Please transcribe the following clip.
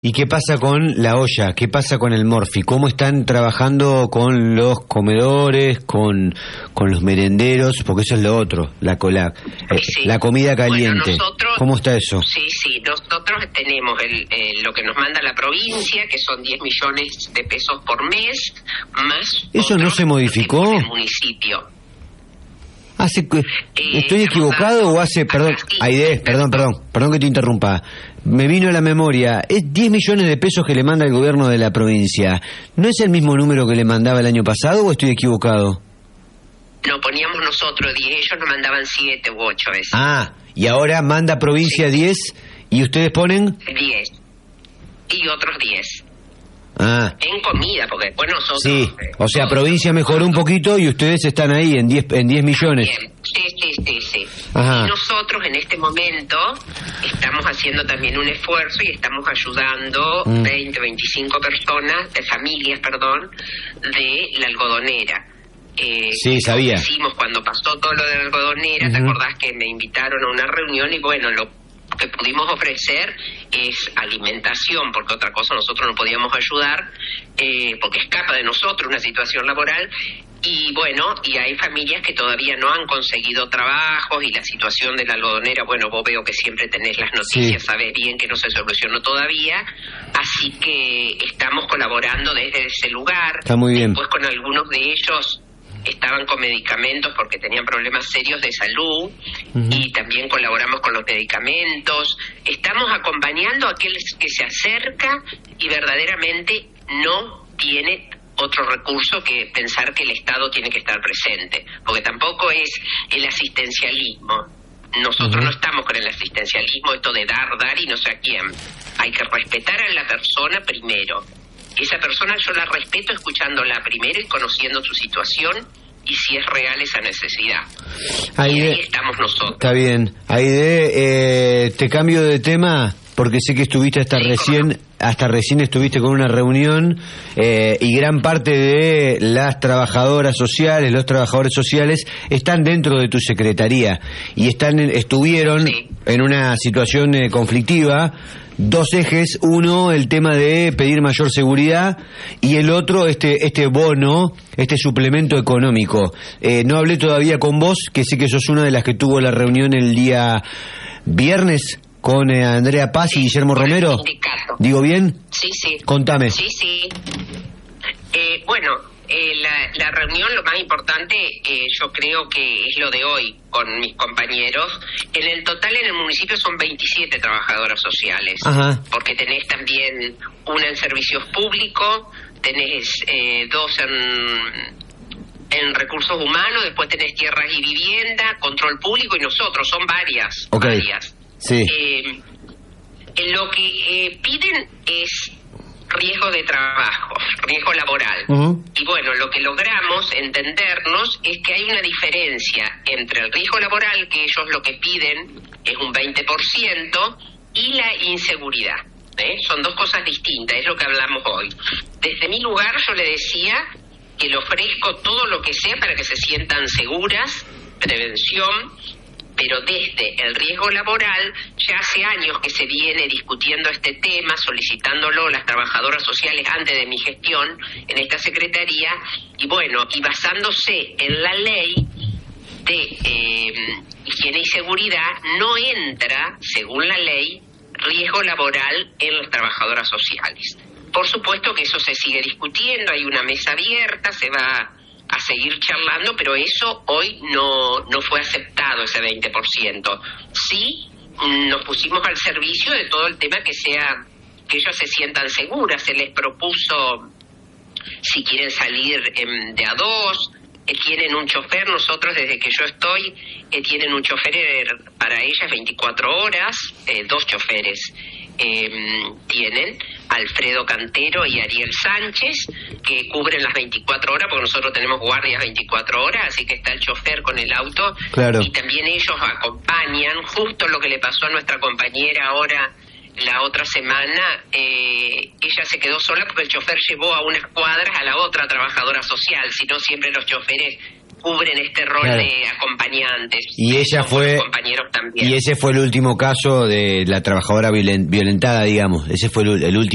¿Y qué pasa con la olla? ¿Qué pasa con el Morphy? ¿Cómo están trabajando con los comedores, con los merenderos? Porque eso es lo otro, la comida caliente. Bueno, nosotros, ¿cómo está eso? Sí, nosotros tenemos lo que nos manda la provincia, que son 10 millones de pesos por mes, más... ¿Eso no se modificó? En el municipio. ¿Estoy equivocado o hace... Perdón, Aide, perdón que te interrumpa. Me vino a la memoria, es 10 millones de pesos que le manda el gobierno de la provincia. ¿No es el mismo número que le mandaba el año pasado o estoy equivocado? No, poníamos nosotros 10, ellos nos mandaban 7 u 8 veces. Ah, y ahora manda provincia 10 y ustedes ponen... 10. Y otros 10. Ah. En comida, porque después nosotros... Sí, o sea, provincia mejoró un poquito y ustedes están ahí en 10 millones. Bien. Sí. Ajá. Y nosotros en este momento estamos haciendo también un esfuerzo y estamos ayudando 20, 25 personas, familias, de la algodonera. Sí, sabía. Lo hicimos cuando pasó todo lo de la algodonera, ¿te acordás que me invitaron a una reunión? Y bueno, lo que pudimos ofrecer es alimentación, porque otra cosa nosotros no podíamos ayudar, porque escapa de nosotros una situación laboral. Y bueno, y hay familias que todavía no han conseguido trabajos y la situación de la algodonera, bueno, vos veo que siempre tenés las noticias, sí. Sabés bien que no se solucionó todavía, así que estamos colaborando desde ese lugar. Está muy bien. Después con algunos de ellos estaban con medicamentos porque tenían problemas serios de salud y también colaboramos con los medicamentos. Estamos acompañando a aquel que se acerca y verdaderamente no tiene otro recurso que pensar que el Estado tiene que estar presente, porque tampoco es el asistencialismo. Nosotros no estamos con el asistencialismo, esto de dar y no sé a quién. Hay que respetar a la persona primero. Esa persona yo la respeto escuchándola primero y conociendo su situación y si es real esa necesidad. Y ahí estamos nosotros. Está bien. Aide, te cambio de tema porque sé que estuviste hasta recién estuviste con una reunión y gran parte de las trabajadoras sociales, los trabajadores sociales están dentro de tu secretaría y estuvieron en una situación conflictiva. Dos ejes, uno el tema de pedir mayor seguridad y el otro este bono, este suplemento económico. No hablé todavía con vos, que sé que sos una de las que tuvo la reunión el día viernes con Andrea Paz y Guillermo Romero. ¿Digo bien? Sí. Contame. Sí. Bueno, la reunión, lo más importante, yo creo que es lo de hoy con mis compañeros. En el total en el municipio son 27 trabajadoras sociales. Ajá. Porque tenés también una en servicios públicos, tenés 2 en recursos humanos, después tenés tierras y vivienda, control público y nosotros, son varias. Okay. Varias. Sí. Lo que piden es riesgo de trabajo, riesgo laboral. Y bueno, lo que logramos entendernos es que hay una diferencia entre el riesgo laboral, que ellos lo que piden es un 20%, y la inseguridad. Son dos cosas distintas, es lo que hablamos hoy. Desde mi lugar yo le decía que le ofrezco todo lo que sea para que se sientan seguras, prevención, pero desde el riesgo laboral ya hace años que se viene discutiendo este tema, solicitándolo las trabajadoras sociales antes de mi gestión en esta secretaría, y bueno, y basándose en la ley de higiene y seguridad, no entra, según la ley, riesgo laboral en las trabajadoras sociales. Por supuesto que eso se sigue discutiendo, hay una mesa abierta, se va a seguir charlando, pero eso hoy no fue aceptado, ese 20%. Sí, nos pusimos al servicio de todo el tema que ellas se sientan seguras. Se les propuso, si quieren salir de a 2, tienen un chofer. Nosotros desde que yo estoy tienen un chofer para ellas 24 horas, 2 choferes tienen, Alfredo Cantero y Ariel Sánchez, que cubren las 24 horas, porque nosotros tenemos guardias 24 horas, así que está el chofer con el auto. Claro. Y también ellos acompañan, justo lo que le pasó a nuestra compañera ahora la otra semana, ella se quedó sola porque el chofer llevó a unas cuadras a la otra trabajadora social, si no siempre los choferes cubren este rol de acompañantes. Y ella fue, compañeros también. Y ese fue el último caso de la trabajadora violentada, digamos. Ese fue el último.